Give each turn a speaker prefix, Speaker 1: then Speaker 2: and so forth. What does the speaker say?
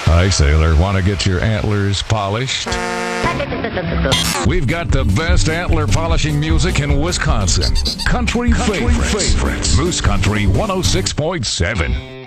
Speaker 1: Hi, sailor. Want to get your antlers polished? We've got the best antler polishing music in Wisconsin. Country favorites. Moose Country 106.7.